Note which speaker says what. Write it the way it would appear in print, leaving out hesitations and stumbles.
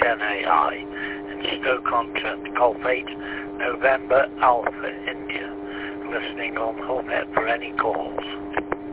Speaker 1: 10AI in Stoke-on-Trent, Golf 8, November Alpha, India. Listening on Home for any calls.